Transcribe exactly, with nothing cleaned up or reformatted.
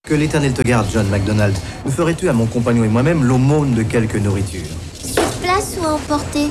Que l'Éternel te garde, John MacDonald. Ne ferais-tu à mon compagnon et moi-même l'aumône de quelque nourriture? Sur place ou à emporter?